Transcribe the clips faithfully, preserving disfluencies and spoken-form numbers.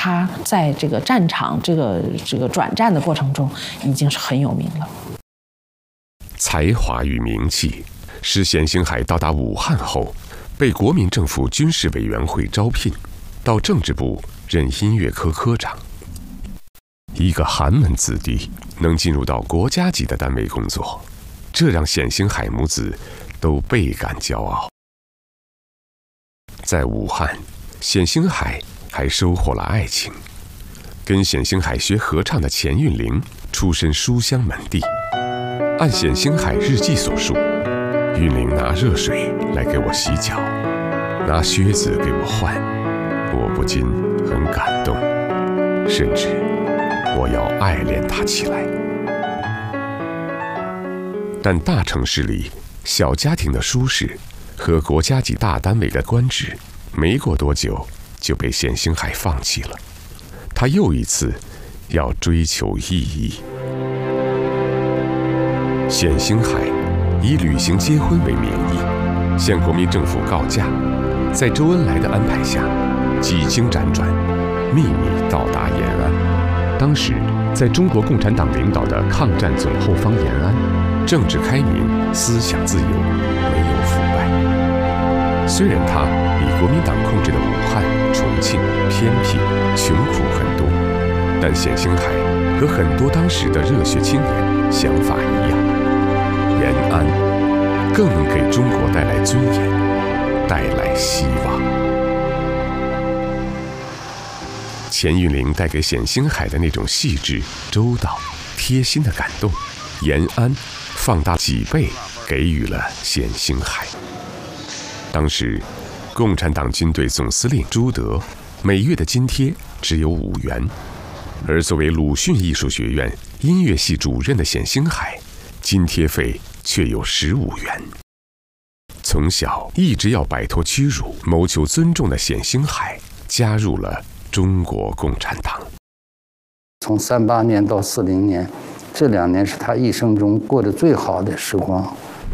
他在这个战场这个这个转战的过程中已经是很有名了。 才华与名气使冼星海到达武汉后，被国民政府军事委员会招聘，到政治部任音乐科科长。一个寒门子弟能进入到国家级的单位工作，这让冼星海母子都倍感骄傲。在武汉，冼星海还收获了爱情。跟冼星海学合唱的钱韵玲出身书香门第，按冼星海日记所述，韵玲拿热水来给我洗脚，拿靴子给我换，我不禁很感动，甚至我要爱恋她起来。但大城市里小家庭的舒适和国家级大单位的官职，没过多久就被冼星海放弃了。他又一次要追求意义。冼星海以履行结婚为名义，向国民政府告假，在周恩来的安排下，几经辗转，秘密到达延安。当时，在中国共产党领导的抗战总后方延安，政治开明，思想自由，没有腐败。虽然他比国民党控制的武汉、重庆偏僻、穷苦很多，但冼星海和很多当时的热血青年想法一样，延安更能给中国带来尊严，带来希望。钱韵玲带给冼星海的那种细致、周到、贴心的感动，延安放大几倍给予了冼星海。当时，共产党军队总司令朱德每月的津贴只有五元，而作为鲁迅艺术学院音乐系主任的冼星海，津贴费却有十五元。从小一直要摆脱屈辱，谋求尊重的冼星海加入了中国共产党。 从三八年到四零年，这两年是他一生中过得最好的时光。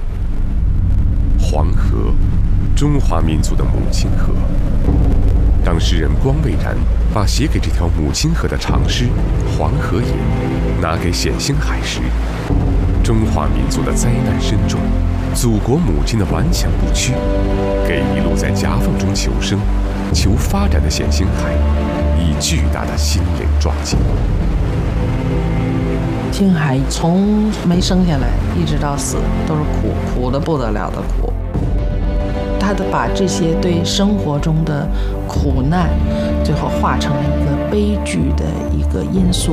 黄河，中华民族的母亲河。当诗人光蔚然把写给这条母亲河的长诗《黄河引》拿给冼星海时，中华民族的灾难深重，祖国母亲的顽强不屈，给一路在夹缝中求生、求发展的冼星海以巨大的心灵撞击。 星海从没生下来一直到死都是苦，苦的不得了的苦。他的把这些对生活中的苦难，最后化成了一个悲剧的一个因素。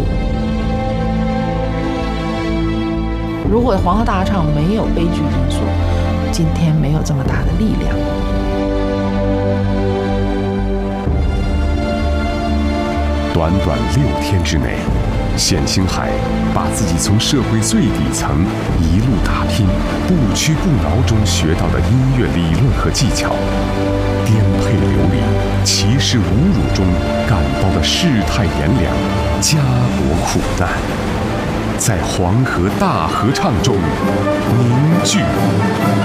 如果黄河大合唱没有悲剧因素，今天没有这么大的力量。 短短六天之内，冼星海把自己从社会最底层一路打拼、不屈不挠中学到的音乐理论和技巧，颠沛流离、歧视侮辱中感到的世态炎凉、家国苦难，在黄河大合唱中凝聚。